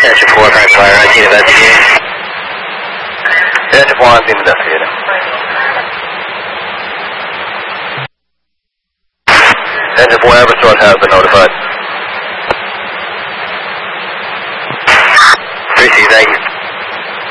Engine 4, current fire, IT investigating. Engine 4, I'm being investigated. Engine 4, Eversort has been notified. 3C, thank you.